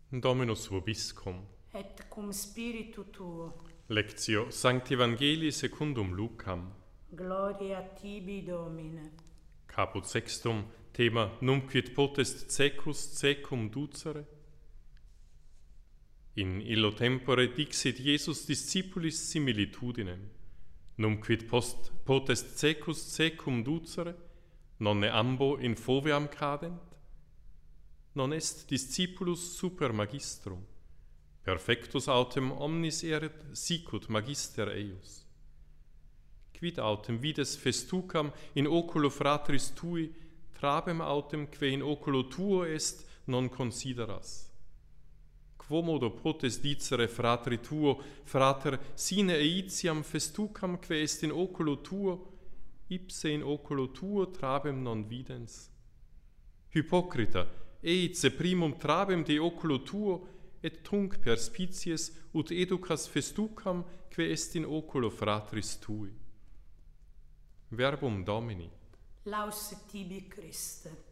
Dominus vobiscum. et cum spiritu tuo. Lectio Sancti Evangelii secundum Lucam. Gloria tibi, Domine. Caput sextum, Thema Numquid potest secus secum ducere. In illo tempore dixit Iesus discipulis similitudinem. Numquid potest secus secum ducere, nonne ambo in foveam cadent? Non est discipulus super magistrum. Perfectus autem omnis erit sicut magister eius. Quid autem vides festucam in oculo fratris tui, trabem autem que in oculo tuo est, non consideras. Quomodo potest dicere fratri tuo, frater, sine eitiam festucam que est in oculo tuo, ipse in oculo tuo trabem non videns. Hypocrita, eice primum trabem de oculo tuo, et tunc perspicies ut educas festucam que est in oculo fratris tui. Verbum Domini. Laus tibi, Christe.